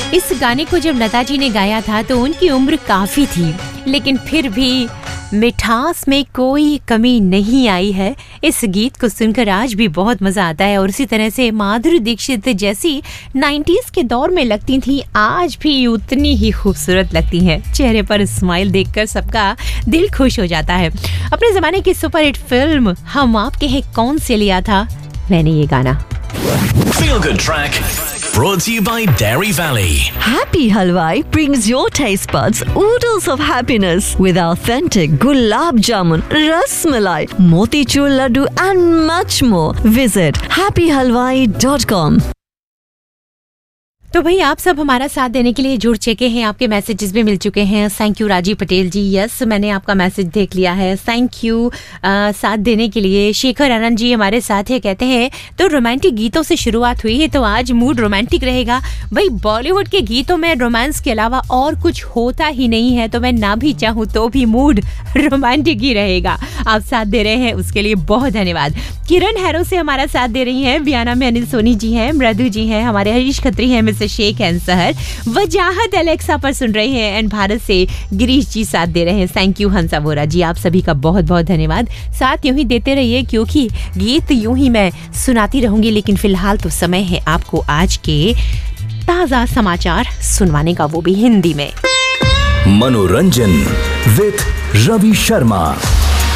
इस गाने को जब लता जी ने गाया था तो उनकी उम्र काफी थी, लेकिन फिर भी मिठास में कोई कमी नहीं आई है। इस गीत को सुनकर आज भी बहुत मजा आता है और उसी तरह से माधुरी दीक्षित जैसी 90s के दौर में लगती थी, आज भी उतनी ही खूबसूरत लगती हैं। चेहरे पर स्माइल देखकर सबका दिल खुश हो जाता है। अपने जमाने की सुपरहिट फिल्म हम आपके हैं कौन से लिया था मैंने ये गाना। Feel Good Track brought to you by Dairy Valley. Happy Halwai brings your taste buds oodles of happiness with authentic gulab jamun, ras malai, motichur laddu and much more. Visit happyhalwai.com. तो भाई आप सब हमारा साथ देने के लिए जुड़ चुके हैं, आपके मैसेजेस भी मिल चुके हैं। Thank you Rajiv Patel ji, yes मैंने आपका मैसेज देख लिया है, थैंक यू साथ देने के लिए। शेखर आनंद जी हमारे साथ है, कहते हैं तो रोमांटिक गीतों से शुरुआत हुई है तो आज मूड रोमांटिक रहेगा। भाई बॉलीवुड के गीतों में रोमांस के अलावा और कुछ होता ही नहीं है, तो मैं ना भी चाहूँ तो भी मूड रोमांटिक ही रहेगा। आप साथ दे रहे हैं उसके लिए बहुत धन्यवाद। किरण हैरो से हमारा साथ दे रही हैं, बियाना में अनिल सोनी जी हैं, मृदु जी हैं, हमारे हरीश खत्री हैं, मिस्टर शेख एंसहर, वजाहत एलेक्सा पर सुन रहे हैं एंड भारत से गिरीश जी साथ दे रहे हैं। थैंक यू हंसा वोरा जी, आप सभी का बहुत बहुत धन्यवाद। साथ यूं ही देते रहिए क्योंकि गीत यूं ही मैं सुनाती रहूंगी, लेकिन फिलहाल तो समय है आपको आज के ताजा समाचार सुनवाने का, वो भी हिंदी में। मनोरंजन विद रवि शर्मा।